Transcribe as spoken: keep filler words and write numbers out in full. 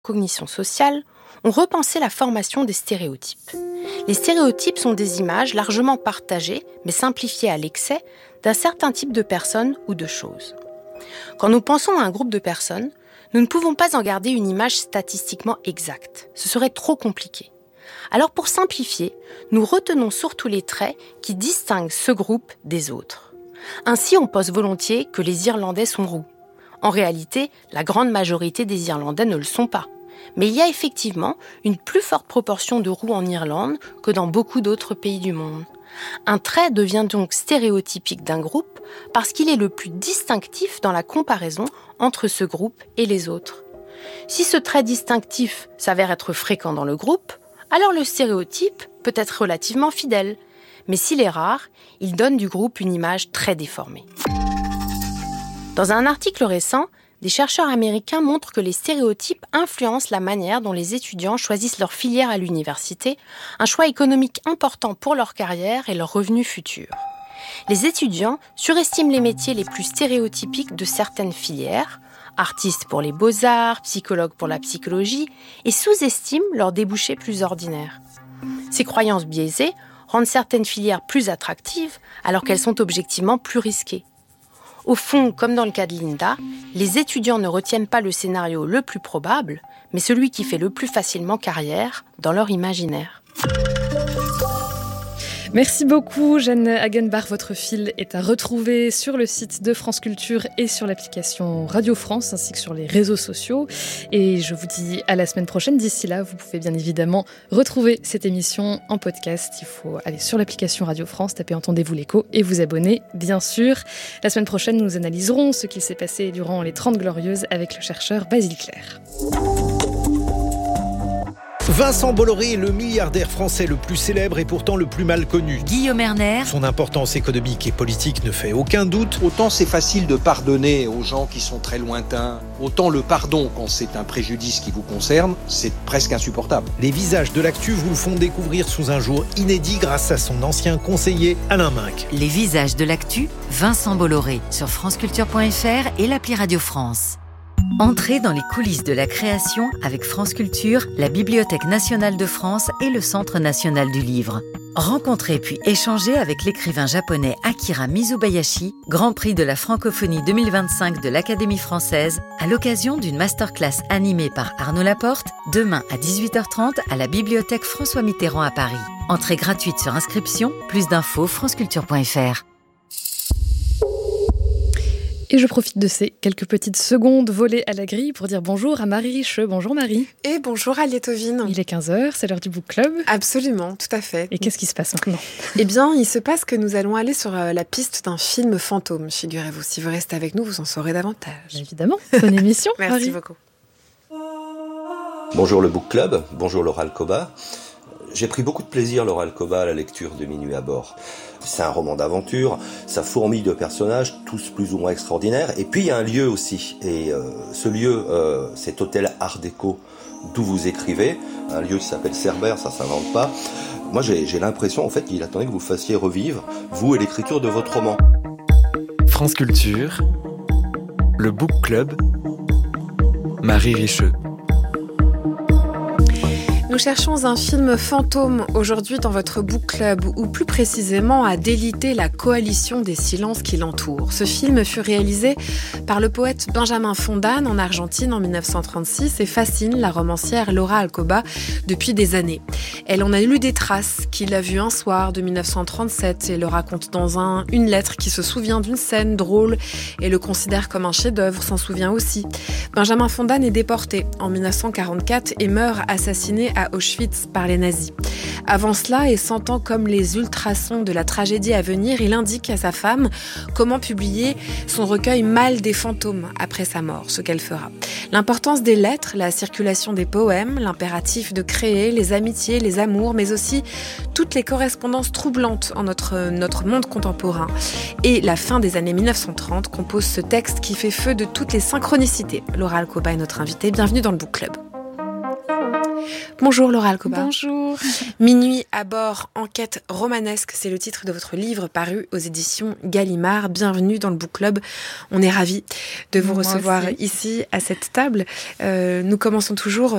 cognition sociale, ont repensé la formation des stéréotypes. Les stéréotypes sont des images largement partagées, mais simplifiées à l'excès, d'un certain type de personnes ou de choses. Quand nous pensons à un groupe de personnes, nous ne pouvons pas en garder une image statistiquement exacte. Ce serait trop compliqué. Alors pour simplifier, nous retenons surtout les traits qui distinguent ce groupe des autres. Ainsi, on pense volontiers que les Irlandais sont roux. En réalité, la grande majorité des Irlandais ne le sont pas. Mais il y a effectivement une plus forte proportion de roux en Irlande que dans beaucoup d'autres pays du monde. Un trait devient donc stéréotypique d'un groupe parce qu'il est le plus distinctif dans la comparaison entre ce groupe et les autres. Si ce trait distinctif s'avère être fréquent dans le groupe, alors le stéréotype peut être relativement fidèle. Mais s'il est rare, il donne du groupe une image très déformée. Dans un article récent, des chercheurs américains montrent que les stéréotypes influencent la manière dont les étudiants choisissent leur filière à l'université, un choix économique important pour leur carrière et leurs revenus futurs. Les étudiants surestiment les métiers les plus stéréotypiques de certaines filières, artistes pour les beaux-arts, psychologues pour la psychologie, et sous-estiment leurs débouchés plus ordinaires. Ces croyances biaisées rendent certaines filières plus attractives alors qu'elles sont objectivement plus risquées. Au fond, comme dans le cas de Linda, les étudiants ne retiennent pas le scénario le plus probable, mais celui qui fait le plus facilement carrière dans leur imaginaire. Merci beaucoup, Jeanne Hagenbach. Votre fil est à retrouver sur le site de France Culture et sur l'application Radio France, ainsi que sur les réseaux sociaux. Et je vous dis à la semaine prochaine. D'ici là, vous pouvez bien évidemment retrouver cette émission en podcast. Il faut aller sur l'application Radio France, taper Entendez-vous l'écho et vous abonner, bien sûr. La semaine prochaine, nous analyserons ce qui s'est passé durant les Trente Glorieuses avec le chercheur Basile Clerc. Vincent Bolloré est le milliardaire français le plus célèbre et pourtant le plus mal connu. Guillaume Erner. Son importance économique et politique ne fait aucun doute. Autant c'est facile de pardonner aux gens qui sont très lointains, autant le pardon, quand c'est un préjudice qui vous concerne, c'est presque insupportable. Les visages de l'actu vous le font découvrir sous un jour inédit grâce à son ancien conseiller Alain Minc. Les visages de l'actu, Vincent Bolloré, sur franceculture point f r et l'appli Radio France. Entrez dans les coulisses de la création avec France Culture, la Bibliothèque nationale de France et le Centre national du livre. Rencontrez puis échangez avec l'écrivain japonais Akira Mizubayashi, Grand Prix de la francophonie deux mille vingt-cinq de l'Académie française, à l'occasion d'une masterclass animée par Arnaud Laporte, demain à dix-huit heures trente à la Bibliothèque François Mitterrand à Paris. Entrée gratuite sur inscription, plus d'infos franceculture point f r. Et je profite de ces quelques petites secondes volées à la grille pour dire bonjour à Marie Richeux. Bonjour Marie. Et bonjour Aliette Ovine. Il est quinze heures, c'est l'heure du Book Club. Absolument, tout à fait. Et qu'est-ce qui se passe maintenant ? Eh bien, il se passe que nous allons aller sur la piste d'un film fantôme, figurez-vous. Si vous restez avec nous, vous en saurez davantage. Évidemment, bonne émission. Merci Marie. beaucoup. Bonjour le Book Club, bonjour Laura Alcoba. J'ai pris beaucoup de plaisir, Laura Alcoba, à la lecture de Minuit à bord. C'est un roman d'aventure, ça fourmille de personnages, tous plus ou moins extraordinaires. Et puis il y a un lieu aussi, et euh, ce lieu, euh, c'est Hôtel Art Déco, d'où vous écrivez, un lieu qui s'appelle Cerbère, ça s'invente pas. Moi j'ai, j'ai l'impression en fait qu'il attendait que vous fassiez revivre, vous et l'écriture de votre roman. France Culture, le Book Club, Marie Richeux. Nous cherchons un film fantôme aujourd'hui dans votre Book Club, ou plus précisément à déliter la coalition des silences qui l'entourent. Ce film fut réalisé par le poète Benjamin Fondane en Argentine en dix-neuf cent trente-six et fascine la romancière Laura Alcoba depuis des années. Elle en a lu des traces qu'il a vues un soir de dix-neuf cent trente-sept et le raconte dans un, une lettre qui se souvient d'une scène drôle et le considère comme un chef-d'œuvre, s'en souvient aussi. Benjamin Fondane est déporté en dix-neuf cent quarante-quatre et meurt assassiné à à Auschwitz par les nazis. Avant cela, et sentant comme les ultrasons de la tragédie à venir, il indique à sa femme comment publier son recueil Mal des fantômes après sa mort, ce qu'elle fera. L'importance des lettres, la circulation des poèmes, l'impératif de créer, les amitiés, les amours, mais aussi toutes les correspondances troublantes en notre, notre monde contemporain. Et la fin des années dix-neuf cent trente compose ce texte qui fait feu de toutes les synchronicités. Laura Alcoba est notre invitée. Bienvenue dans le Book Club. Bonjour Laura Alcoba. Bonjour. Minuit à bord, enquête romanesque, c'est le titre de votre livre paru aux éditions Gallimard. Bienvenue dans le Book Club. On est ravis de vous Moi recevoir aussi. ici à cette table. Euh, nous commençons toujours